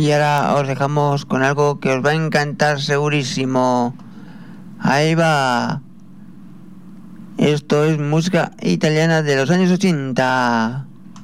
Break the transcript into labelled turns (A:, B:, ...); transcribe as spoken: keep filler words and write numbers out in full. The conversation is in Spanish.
A: Y ahora os dejamos con algo que os va a encantar segurísimo. Ahí va. Esto es música italiana de los años ochenta.